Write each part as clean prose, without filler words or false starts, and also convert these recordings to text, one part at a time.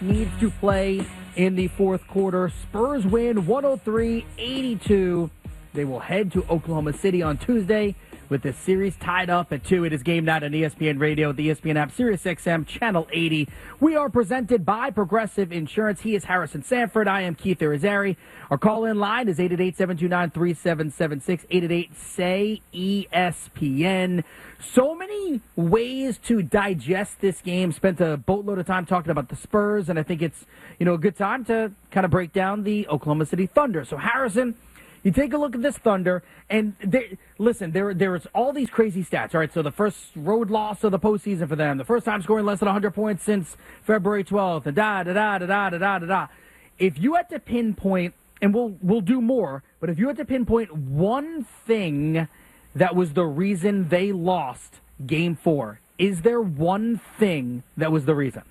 needs to play in the fourth quarter. Spurs win 103-82. They will head to Oklahoma City on Tuesday with the series tied up at 2. It is Game Night on ESPN Radio, the ESPN app, SiriusXM, Channel 80. We are presented by Progressive Insurance. He is Harrison Sanford. I am Keith Irizarry. Our call-in line is 888-729-3776, 888-SAY-ESPN. So many ways to digest this game. Spent a boatload of time talking about the Spurs, and I think it's, a good time to kind of break down the Oklahoma City Thunder. So, Harrison, you take a look at this Thunder, and there's all these crazy stats. All right, so the first road loss of the postseason for them, the first time scoring less than 100 points since February 12th, and da-da-da-da-da-da-da-da. If you had to pinpoint, and we'll do more, but if you had to pinpoint one thing that was the reason they lost Game 4, is there one thing that was the reason?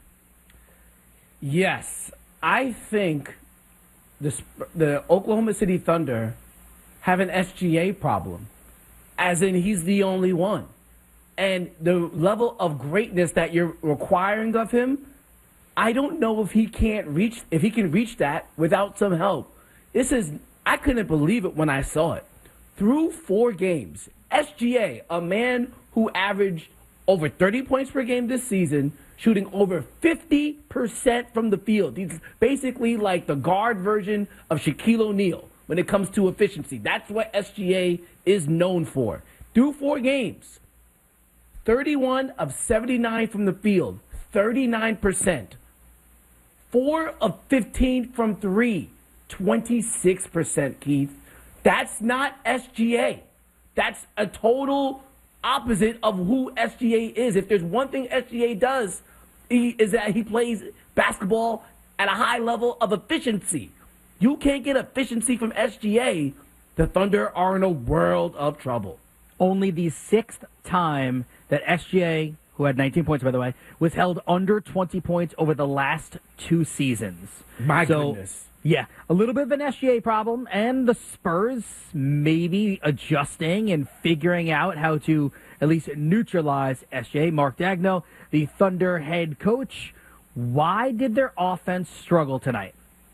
Yes. I think the Oklahoma City Thunder have an SGA problem, as in he's the only one. And the level of greatness that you're requiring of him, I don't know if he can reach that without some help. I couldn't believe it when I saw it. Through 4 games, SGA, a man who averaged over 30 points per game this season, shooting over 50% from the field. He's basically like the guard version of Shaquille O'Neal when it comes to efficiency. That's what SGA is known for. Through 4 games, 31 of 79 from the field, 39%. 4 of 15 from 3, 26%, Keith. That's not SGA. That's a total opposite of who SGA is. If there's one thing SGA does, is that he plays basketball at a high level of efficiency. You can't get efficiency from SGA, the Thunder are in a world of trouble. Only the 6th time that SGA, who had 19 points, by the way, was held under 20 points over the last 2 seasons. My goodness. Yeah, a little bit of an SGA problem, and the Spurs maybe adjusting and figuring out how to at least neutralize SGA. Mark Daigneault, the Thunder head coach. Why did their offense struggle tonight?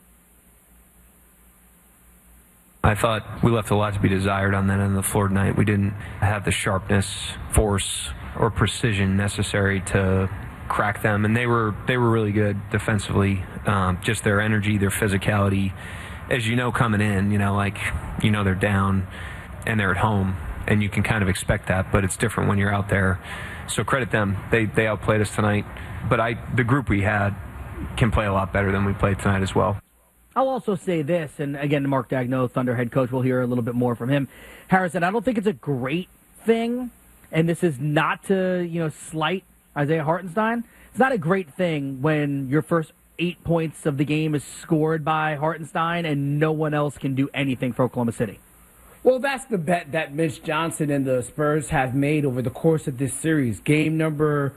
I thought we left a lot to be desired on that end of the floor tonight. We didn't have the sharpness, force, or precision necessary to crack them, and they were really good defensively. Just their energy, their physicality, as coming in, they're down and they're at home, and you can kind of expect that, but it's different when you're out there. So credit them. They outplayed us tonight, but the group we had can play a lot better than we played tonight as well. I'll also say this, and again, Mark Daigneault, Thunder head coach, we'll hear a little bit more from him. Harrison, I don't think it's a great thing, and this is not to, slight Isaiah Hartenstein. It's not a great thing when your first 8 points of the game is scored by Hartenstein and no one else can do anything for Oklahoma City. Well, that's the bet that Mitch Johnson and the Spurs have made over the course of this series. Game number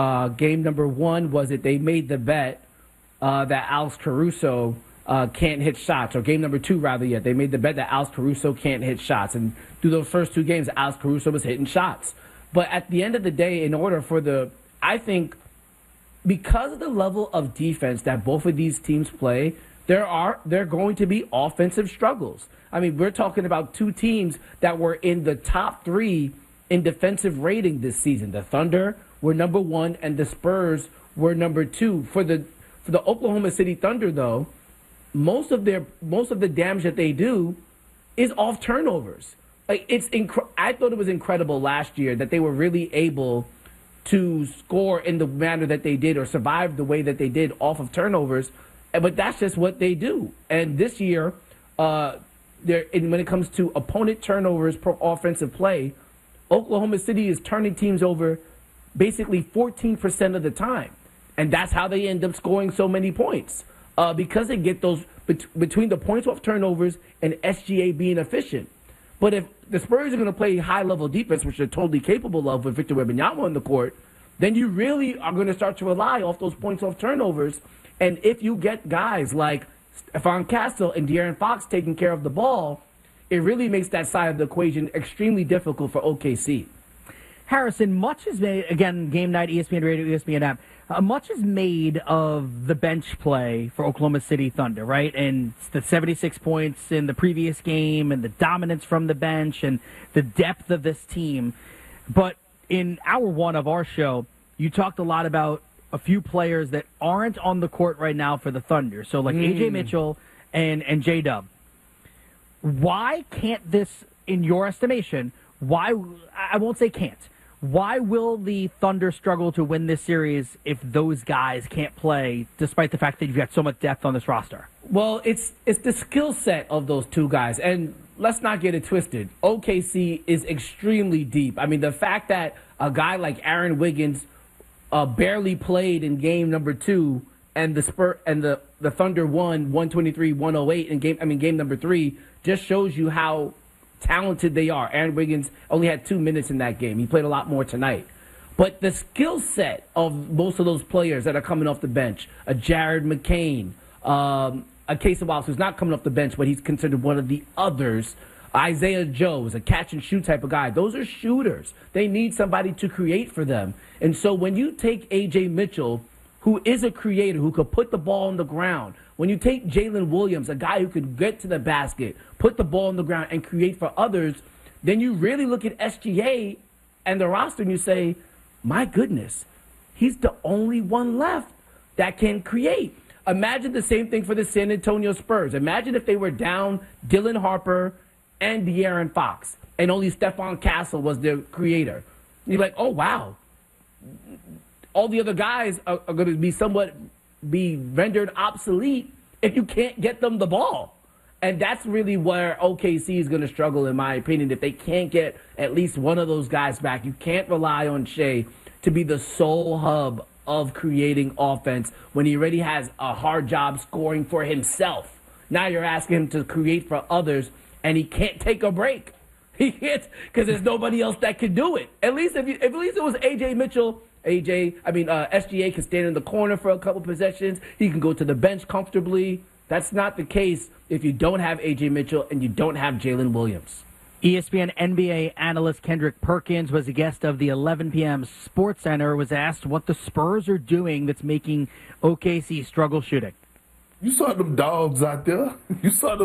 1 was it they made the bet that Alex Caruso can't hit shots, or game number 2 rather yet. They made the bet that Alex Caruso can't hit shots, and through those first 2 games, Alex Caruso was hitting shots. But at the end of the day, in order for I think because of the level of defense that both of these teams play, there are going to be offensive struggles. I mean, we're talking about 2 teams that were in the top 3 in defensive rating this season. The Thunder were number 1, and the Spurs were number 2. For the Oklahoma City Thunder, though, most of the damage that they do is off turnovers. Like I thought it was incredible last year that they were really able to score in the manner that they did, or survive the way that they did off of turnovers. But that's just what they do. And this year, when it comes to opponent turnovers per offensive play, Oklahoma City is turning teams over basically 14% of the time. And that's how they end up scoring so many points. Because they get those between the points off turnovers and SGA being efficient. But if the Spurs are going to play high-level defense, which they're totally capable of with Victor Wembanyama on the court, then you really are going to start to rely off those points off turnovers. And if you get guys like Stephon Castle and De'Aaron Fox taking care of the ball, it really makes that side of the equation extremely difficult for OKC. Harrison, much is made, again, Game Night, ESPN Radio, ESPN app. much is made of the bench play for Oklahoma City Thunder, right? And the 76 points in the previous game and the dominance from the bench and the depth of this team. But in hour one of our show, you talked a lot about a few players that aren't on the court right now for the Thunder. So like A.J. Mitchell and J-Dub. Why can't this, in your estimation, why, I won't say can't, why will the Thunder struggle to win this series if those guys can't play, despite the fact that you've got so much depth on this roster? Well, it's the skill set of those two guys. And let's not get it twisted. OKC is extremely deep. I mean, the fact that a guy like Aaron Wiggins barely played in game number 2 and the Thunder won 123-108 in game number 3 just shows you how talented they are. Aaron Wiggins only had 2 minutes in that game. He played a lot more tonight. But the skill set of most of those players that are coming off the bench, a Jared McCain, a Case of Wallace, who's not coming off the bench, but he's considered one of the others. Isaiah Joe is a catch-and-shoot type of guy. Those are shooters. They need somebody to create for them. And so when you take A.J. Mitchell, who is a creator, who could put the ball on the ground, when you take Jalen Williams, a guy who could get to the basket, put the ball on the ground, and create for others, then you really look at SGA and the roster and you say, my goodness, he's the only one left that can create. Imagine the same thing for the San Antonio Spurs. Imagine if they were down Dylan Harper and De'Aaron Fox, and only Stephon Castle was their creator. You're like, oh, wow. All the other guys are going to be rendered obsolete if you can't get them the ball. And that's really where OKC is going to struggle, in my opinion, if they can't get at least one of those guys back. You can't rely on Shea to be the sole hub of creating offense when he already has a hard job scoring for himself. Now you're asking him to create for others, and he can't take a break. He can't, because there's nobody else that can do it. At least if it was A.J. Mitchell, SGA can stand in the corner for a couple possessions. He can go to the bench comfortably. That's not the case if you don't have A.J. Mitchell and you don't have Jalen Williams. ESPN NBA analyst Kendrick Perkins was a guest of the 11 p.m. Sports Center, was asked what the Spurs are doing that's making OKC struggle shooting. You saw them dogs out there. And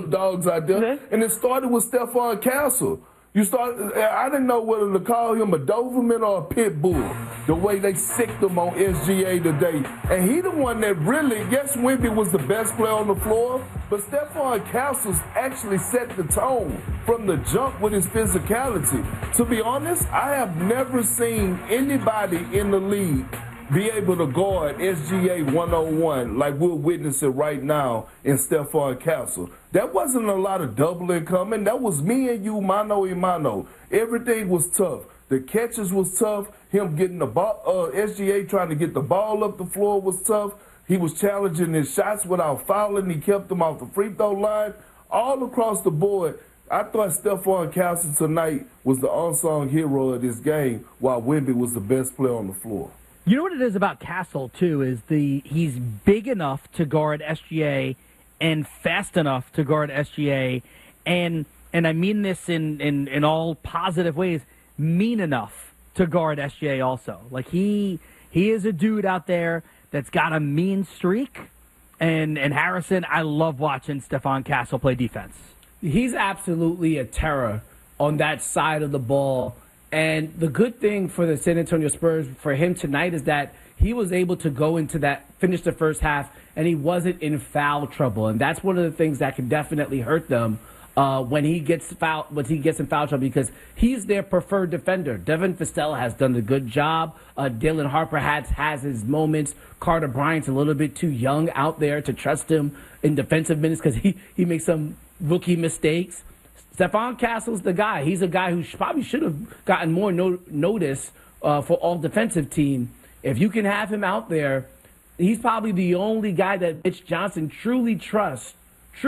it started with Stephon Castle. I didn't know whether to call him a Doberman or a pit bull, the way they sicked him on SGA today. And he the one that really, yes, Wemby was the best player on the floor, but Stephon Castle's actually set the tone from the jump with his physicality. To be honest, I have never seen anybody in the league be able to guard SGA one-on-one like we're witnessing right now in Stephon Castle. That wasn't a lot of doubling coming. That was me and you, mano-a-mano. Everything was tough. The catches was tough. Him getting the ball, SGA trying to get the ball up the floor was tough. He was challenging his shots without fouling. He kept them off the free throw line. All across the board, I thought Stephon Castle tonight was the unsung hero of this game, while Wemby was the best player on the floor. You know what it is about Castle, too, is he's big enough to guard SGA and fast enough to guard SGA, and I mean this in all positive ways, mean enough to guard SGA also. Like, he is a dude out there that's got a mean streak, and Harrison, I love watching Stephon Castle play defense. He's absolutely a terror on that side of the ball. And the good thing for the San Antonio Spurs for him tonight is that he was able to go into that, finish the first half, and he wasn't in foul trouble. And that's one of the things that can definitely hurt them when he gets in foul trouble, because he's their preferred defender. Devin Vassell has done a good job. Dylan Harper has his moments. Carter Bryant's a little bit too young out there to trust him in defensive minutes because he makes some rookie mistakes. Stephon Castle's the guy. He's a guy who probably should have gotten more notice for all defensive team. If you can have him out there, he's probably the only guy that Mitch Johnson truly trusts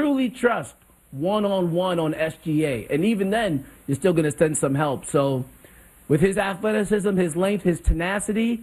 one-on-one on SGA. And even then, you're still going to send some help. So with his athleticism, his length, his tenacity,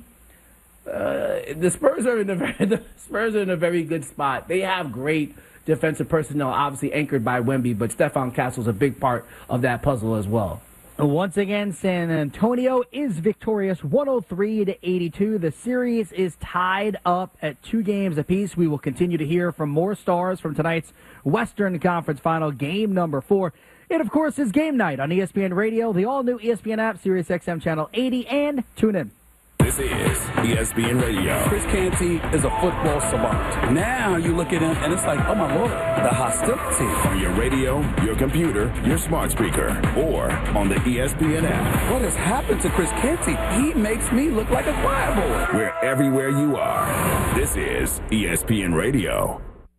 the Spurs are in a very good spot. They have great defensive personnel, obviously anchored by Wemby, but Stephon Castle's a big part of that puzzle as well. Once again, San Antonio is victorious 103-82. The series is tied up at 2 games apiece. We will continue to hear from more stars from tonight's Western Conference Final, game number 4. It, of course, is game night on ESPN Radio, the all-new ESPN app, Sirius XM Channel 80, and tune in. This is ESPN Radio. Chris Canty is a football savant. Now you look at him, and it's like, oh, my Lord, the hostility. On your radio, your computer, your smart speaker, or on the ESPN app. What has happened to Chris Canty? He makes me look like a choir boy. We're everywhere you are. This is ESPN Radio.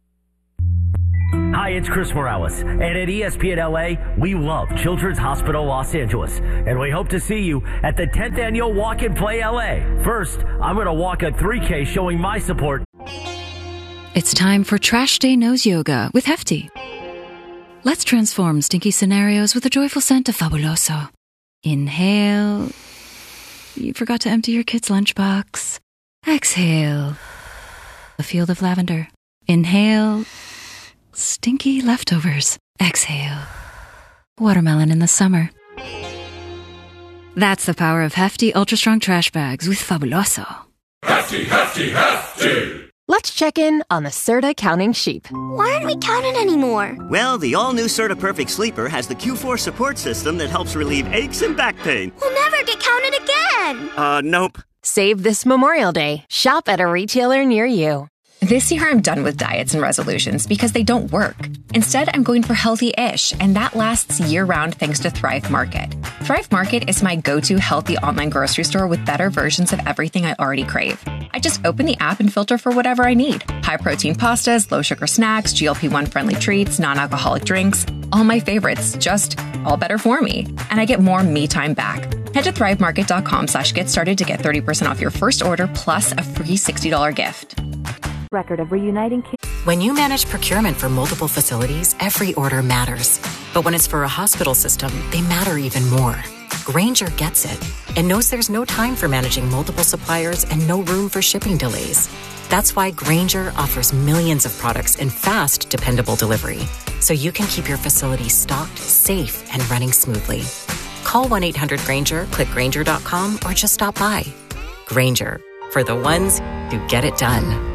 Hi, it's Chris Morales, and at ESPN LA, we love Children's Hospital Los Angeles, and we hope to see you at the 10th Annual Walk and Play LA. First, I'm going to walk a 3K showing my support. It's time for Trash Day Nose Yoga with Hefty. Let's transform stinky scenarios with a joyful scent of Fabuloso. Inhale. You forgot to empty your kid's lunchbox. Exhale. A field of lavender. Inhale. Stinky leftovers. Exhale. Watermelon in the summer. That's the power of Hefty Ultra Strong Trash Bags with Fabuloso. Hefty, Hefty, Hefty! Let's check in on the Serta counting sheep. Why aren't we counting anymore? Well, the all-new Serta Perfect Sleeper has the Q4 support system that helps relieve aches and back pain. We'll never get counted again! Nope. Save this Memorial Day. Shop at a retailer near you. This year, I'm done with diets and resolutions because they don't work. Instead, I'm going for healthy-ish, and that lasts year-round thanks to Thrive Market. Thrive Market is my go-to healthy online grocery store with better versions of everything I already crave. I just open the app and filter for whatever I need. High-protein pastas, low-sugar snacks, GLP-1 friendly treats, non-alcoholic drinks. All my favorites, just all better for me. And I get more me time back. Head to thrivemarket.com/get started to get 30% off your first order plus a free $60 gift. Record of reuniting kids. When you manage procurement for multiple facilities, every order matters. But when it's for a hospital system, they matter even more. Grainger gets it and knows there's no time for managing multiple suppliers and no room for shipping delays. That's why Grainger offers millions of products and fast, dependable delivery, so you can keep your facility stocked, safe, and running smoothly. Call 1-800-GRAINGER, click Grainger.com, or just stop by. Grainger, for the ones who get it done.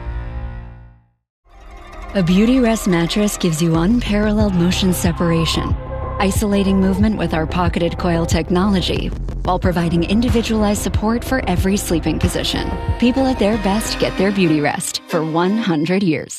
A Beautyrest mattress gives you unparalleled motion separation, isolating movement with our pocketed coil technology, while providing individualized support for every sleeping position. People at their best get their Beautyrest for 100 years.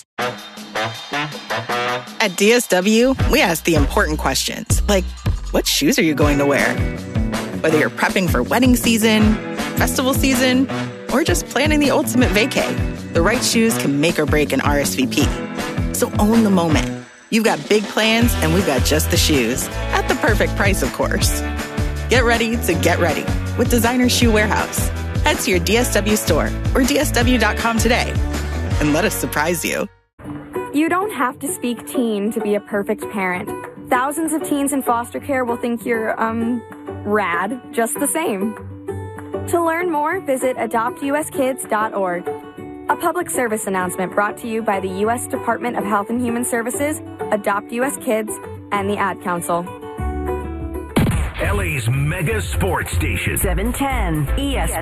At DSW, we ask the important questions, like, what shoes are you going to wear? Whether you're prepping for wedding season, festival season, or just planning the ultimate vacay, the right shoes can make or break an RSVP. So own the moment. You've got big plans, and we've got just the shoes. At the perfect price, of course. Get ready to get ready with Designer Shoe Warehouse. Head to your DSW store or DSW.com today and let us surprise you. You don't have to speak teen to be a perfect parent. Thousands of teens in foster care will think you're, rad just the same. To learn more, visit adoptuskids.org. A public service announcement brought to you by the U.S. Department of Health and Human Services, Adopt U.S. Kids, and the Ad Council. LA's mega sports station. 710 ESPN.